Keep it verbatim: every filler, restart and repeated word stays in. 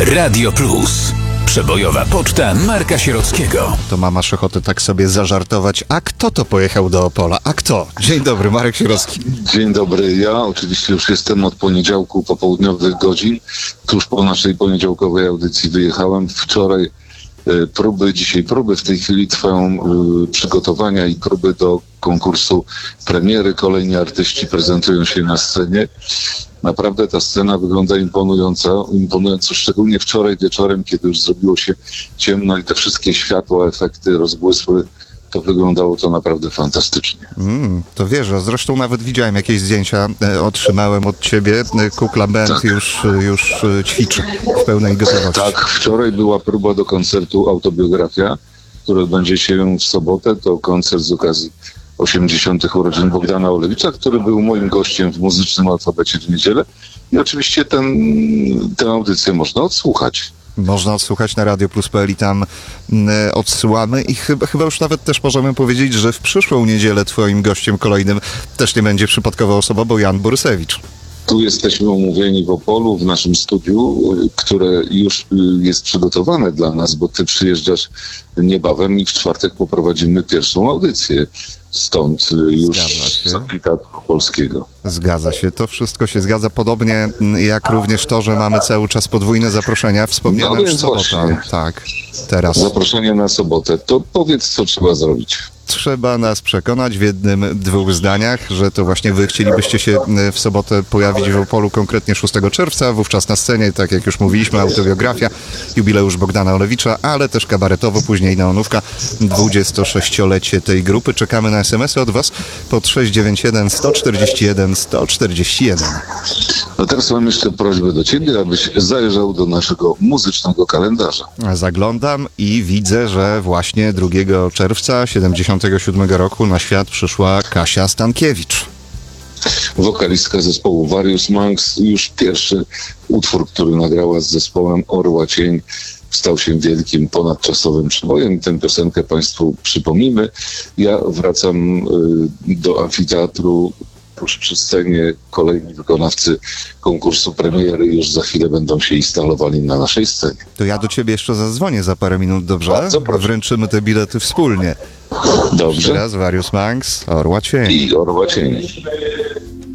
Radio Plus. Przebojowa poczta Marka Sierockiego. To ma masz ochotę tak sobie zażartować. A kto to pojechał do Opola? A kto? Dzień dobry, Marek Sierocki. Dzień dobry. Ja oczywiście już jestem od poniedziałku popołudniowych godzin. Tuż po naszej poniedziałkowej audycji wyjechałem. Wczoraj y, próby, dzisiaj próby. W tej chwili trwają y, przygotowania i próby do konkursu premiery. Kolejni artyści prezentują się na scenie. Naprawdę ta scena wygląda imponująco, imponująco, szczególnie wczoraj wieczorem, kiedy już zrobiło się ciemno i te wszystkie światła, efekty rozbłysły, to wyglądało to naprawdę fantastycznie. Mm, to wierzę. Zresztą nawet widziałem jakieś zdjęcia, e, otrzymałem od ciebie. Kukla Band tak. już, już ćwiczy w pełnej gotowości. Tak, wczoraj była próba do koncertu Autobiografia, który odbędzie się w sobotę. To koncert z okazji osiemdziesiątych urodzin Bogdana Olewicza, który był moim gościem w muzycznym alfabecie w niedzielę. I oczywiście ten, tę audycję można odsłuchać. Można odsłuchać na radio plus kropka p l i tam y, odsyłamy i chyba, chyba już nawet też możemy powiedzieć, że w przyszłą niedzielę twoim gościem kolejnym też nie będzie przypadkowa osoba, bo Jan Borysewicz. Tu jesteśmy umówieni w Opolu, w naszym studiu, które już jest przygotowane dla nas, bo ty przyjeżdżasz niebawem i w czwartek poprowadzimy pierwszą audycję. Stąd już z Teatru Polskiego. Zgadza się, to wszystko się zgadza. Podobnie jak również to, że mamy cały czas podwójne zaproszenia. Wspomniałem no już sobotę. Tak, teraz. Zaproszenie na sobotę. To powiedz, co trzeba zrobić. Trzeba nas przekonać w jednym, dwóch zdaniach, że to właśnie wy chcielibyście się w sobotę pojawić w Opolu, konkretnie szóstego czerwca, wówczas na scenie, tak jak już mówiliśmy, autobiografia, jubileusz Bogdana Olewicza, ale też kabaretowo, później neonówka, dwudziestosześciolecie tej grupy. Czekamy na es em esy od was pod sześć dziewięć jeden, sto czterdzieści jeden, sto czterdzieści jeden. No teraz mam jeszcze prośbę do ciebie, abyś zajrzał do naszego muzycznego kalendarza. Zaglądam i widzę, że właśnie drugiego czerwca siedemdziesiątego siódmego roku na świat przyszła Kasia Stankiewicz. Wokalistka zespołu Various Monks. Już pierwszy utwór, który nagrała z zespołem Orła Cień, stał się wielkim ponadczasowym przebojem. Tę piosenkę Państwu przypomnimy. Ja wracam y, do amfiteatru. Tuż przy scenie kolejni wykonawcy konkursu premiery już za chwilę będą się instalowali na naszej scenie. To ja do ciebie jeszcze zadzwonię za parę minut, dobrze? Bardzo proszę. Wręczymy te bilety wspólnie. Dobrze. Teraz Various Monks, Orła Cień. I Orła Cień.